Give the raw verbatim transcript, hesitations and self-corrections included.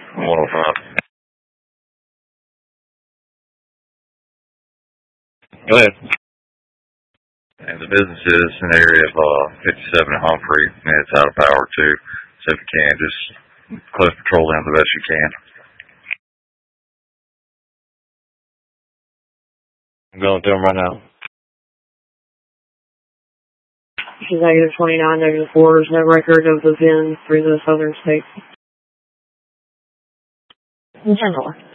one oh five. Go ahead. And the business is in the area of uh, fifty-seven at Humphrey, and it's out of power too. So if you can, just close patrol down the best you can. I'm going to them right now. This is negative twenty-nine, negative four. There's no record of the V I N through the southern states. ten four.